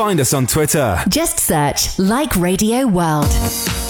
Find us on Twitter. Just search Like Radio World.